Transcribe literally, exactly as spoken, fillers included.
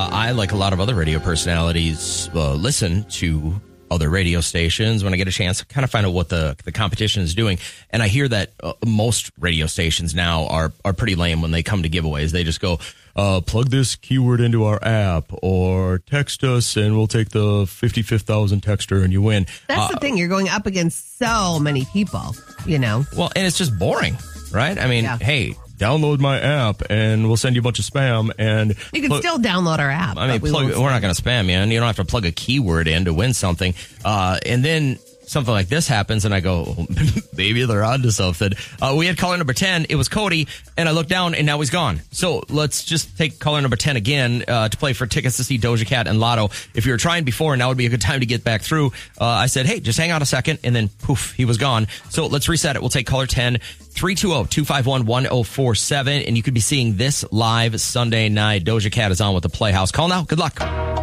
I, like a lot of other radio personalities, uh, listen to other radio stations when I get a chance to kind of find out what the, the competition is doing. And I hear that uh, most radio stations now are, are pretty lame when they come to giveaways. They just go, uh, plug this keyword into our app or text us and we'll take the fifty-fifth thousand texter and you win. That's uh, the thing. You're going up against so many people, you know. Well, and it's just boring, right? I mean, Yeah. hey, download my app and we'll send you a bunch of spam. And You can pl- still download our app. I mean, but we plug, won't we're not going to spam you, and you don't have to plug a keyword in to win something. Uh, and then something like this happens, and I go, oh, maybe they're onto something. Uh, we had caller number ten. It was Cody, and I looked down, and now he's gone. So let's just take caller number ten again uh, to play for tickets to see Doja Cat and Lotto. If you were trying before, now would be a good time to get back through. Uh, I said, hey, just hang on a second, and then poof, he was gone. So let's reset it. We'll take caller ten, three two zero, two five one, one zero four seven, and you could be seeing this live Sunday night. Doja Cat is on with the Playhouse. Call now. Good luck.